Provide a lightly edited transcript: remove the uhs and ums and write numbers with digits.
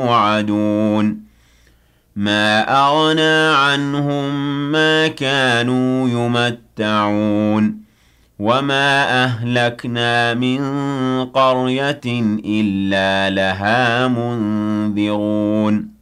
يُوعَدُونَ مَا أَغْنَىٰ عَنْهُم مَّا كَانُوا يُمَتَّعُونَ وَمَا أَهْلَكْنَا مِن قَرْيَةٍ إِلَّا لَهَا مُنذِرُونَ